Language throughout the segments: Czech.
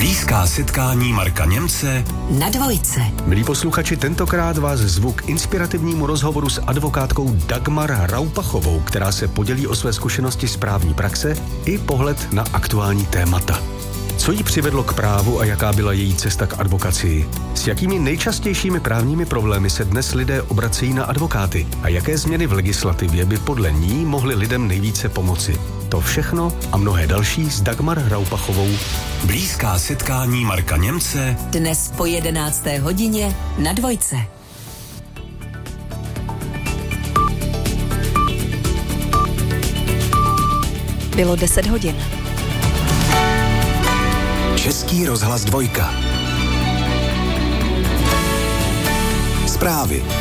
Blízká setkání Marka Němce na Dvojce. Milí posluchači, tentokrát vás zvu k inspirativnímu rozhovoru s advokátkou Dagmar Raupachovou, která se podělí o své zkušenosti z právní praxe i pohled na aktuální témata. Co jí přivedlo k právu a jaká byla její cesta k advokacii? S jakými nejčastějšími právními problémy se dnes lidé obracejí na advokáty? A jaké změny v legislativě by podle ní mohly lidem nejvíce pomoci? To všechno a mnohé další s Dagmar Raupachovou. Blízká setkání Marka Němce Dnes po 11. hodině na Dvojce. Bylo 10 hodin. Český rozhlas Dvojka. Zprávy.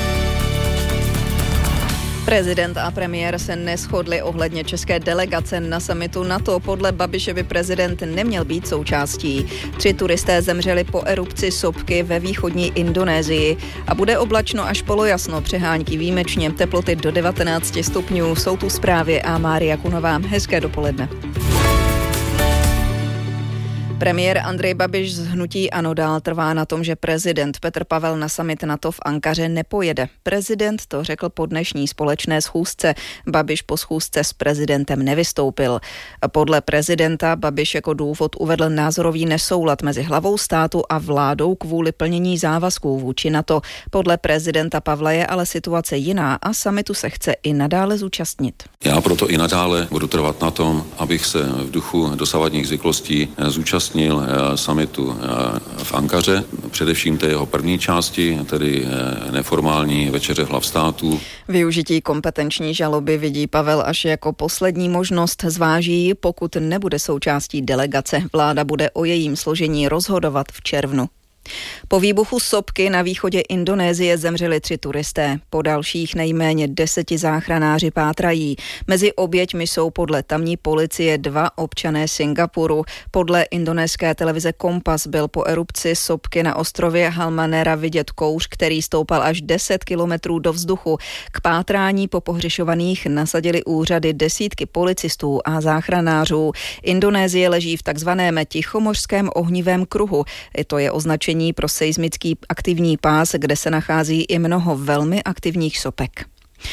Prezident a premiér se neshodli ohledně české delegace na summitu NATO. Podle Babiše prezident neměl být součástí. 3 turisté zemřeli po erupci sopky ve východní Indonésii. A bude oblačno až polojasno, přehánky výjimečně, teploty do 19 stupňů. Jsou tu zprávy a Mária Kunová. Hezké dopoledne. Premiér Andrej Babiš z hnutí ANO dál trvá na tom, že prezident Petr Pavel na summit NATO v Ankaře nepojede. Prezident to řekl po dnešní společné schůzce. Babiš po schůzce s prezidentem nevystoupil. Podle prezidenta Babiš jako důvod uvedl názorový nesoulad mezi hlavou státu a vládou kvůli plnění závazků vůči NATO. Podle prezidenta Pavla je ale situace jiná a summitu se chce i nadále zúčastnit. Já proto i nadále budu trvat na tom, abych se v duchu dosavadních zvyklostí zúčastnil summitu v Ankaře, především té jeho první části, tedy neformální večeře hlav států. Využití kompetenční žaloby vidí Pavel až jako poslední možnost, zváží, pokud nebude součástí delegace. Vláda bude o jejím složení rozhodovat v červnu. Po výbuchu sopky na východě Indonésie zemřeli 3 turisté. Po dalších nejméně 10 záchranáři pátrají. Mezi oběťmi jsou podle tamní policie 2 občané Singapuru. Podle indonéské televize Kompas byl po erupci sopky na ostrově Halmahera vidět kouř, který stoupal až 10 kilometrů do vzduchu. K pátrání po pohřešovaných nasadili úřady desítky policistů a záchranářů. Indonésie leží v takzvaném tichomořském ohnivém kruhu. To je označení pro seismický aktivní pás, kde se nachází i mnoho velmi aktivních sopek.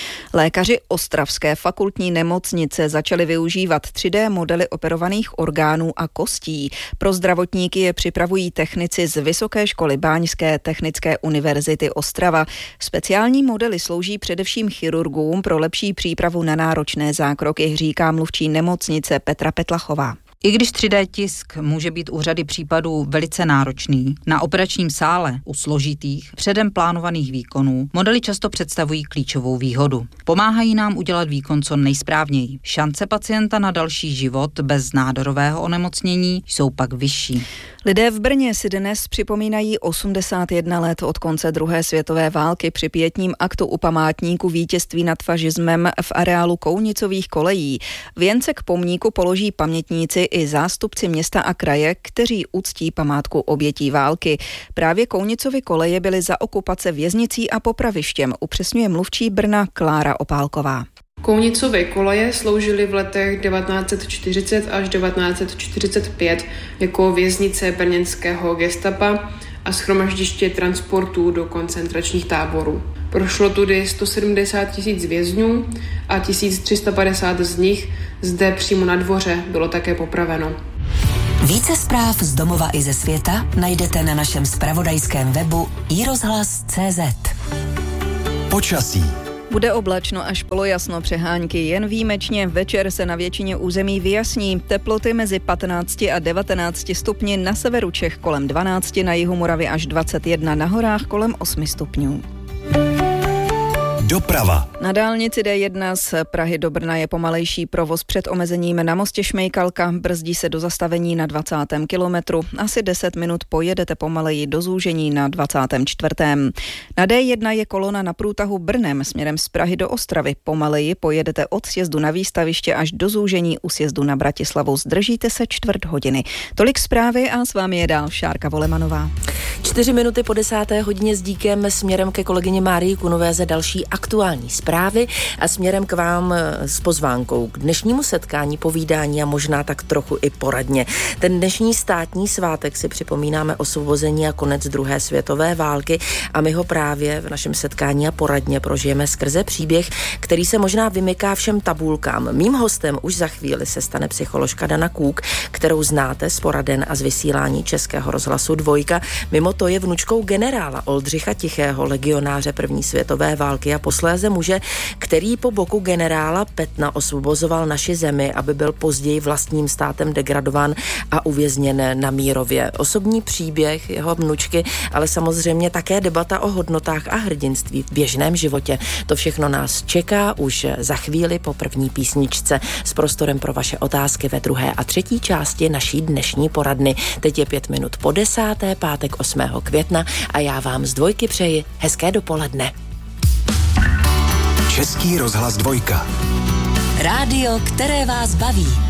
Lékaři Ostravské fakultní nemocnice začali využívat 3D modely operovaných orgánů a kostí. Pro zdravotníky je připravují technici z Vysoké školy Báňské technické univerzity Ostrava. Speciální modely slouží především chirurgům pro lepší přípravu na náročné zákroky, říká mluvčí nemocnice Petra Petlachová. I když 3D tisk může být u řady případů velice náročný, na operačním sále u složitých, předem plánovaných výkonů modely často představují klíčovou výhodu. Pomáhají nám udělat výkon co nejsprávněji. Šance pacienta na další život bez nádorového onemocnění jsou pak vyšší. Lidé v Brně si dnes připomínají 81 let od konce druhé světové války při pietním aktu u památníku vítězství nad fašismem v areálu Kounicových kolejí. Věnce k pomníku položí pamětníci i zástupci města a kraje, kteří uctí památku obětí války. Právě Kounicovy koleje byly za okupace věznicí a popravištěm, upřesňuje mluvčí Brna Klára Opálková. Kounicovy koleje sloužily v letech 1940 až 1945 jako věznice brněnského gestapa a shromaždiště transportů do koncentračních táborů. Prošlo tudy 170 000 vězňů a 1350 z nich zde přímo na dvoře bylo také popraveno. Více zpráv z domova i ze světa najdete na našem zpravodajském webu iRozhlas.cz. Počasí. Bude oblačno až polojasno, přehánky jen výjimečně. Večer se na většině území vyjasní. Teploty mezi 15 a 19 stupni, na severu Čech kolem 12, na jihu Moravy až 21, na horách kolem 8 stupňů. Doprava. Na dálnici D1 z Prahy do Brna je pomalejší provoz před omezením na mostě Šmejkalka. Brzdí se do zastavení na 20. kilometru. Asi 10 minut pojedete pomaleji do zúžení na 24. Na D1 je kolona na průtahu Brnem směrem z Prahy do Ostravy. Pomaleji pojedete od sjezdu na výstaviště až do zúžení u sjezdu na Bratislavu. Zdržíte se 1/4 hodiny. Tolik zprávy a s vámi je dál Šárka Volemanová. 4 minuty po 10. hodině s díkem směrem ke kolegyni Márii Kunové za další aktuální zprávy a směrem k vám s pozvánkou k dnešnímu setkání, povídání a možná tak trochu i poradně. Ten dnešní státní svátek si připomínáme osvobození a konec druhé světové války a my ho právě v našem setkání a poradně prožijeme skrze příběh, který se možná vymyká všem tabulkám. Mým hostem už za chvíli se stane psycholožka Dana Kůk, kterou znáte z poraden a z vysílání Českého rozhlasu Dvojka. Mimo to je vnučkou generála Oldřicha Tichého, legionáře první světové války a posléze muže, který po boku generála Petna osvobozoval naši zemi, aby byl později vlastním státem degradován a uvězněn na Mírově. Osobní příběh jeho vnučky, ale samozřejmě také debata o hodnotách a hrdinství v běžném životě. To všechno nás čeká už za chvíli po první písničce s prostorem pro vaše otázky ve druhé a třetí části naší dnešní poradny. Teď je 5 minut po 10. pátek 8. května a já vám z Dvojky přeji hezké dopoledne. Český rozhlas Dvojka. Rádio, které vás baví.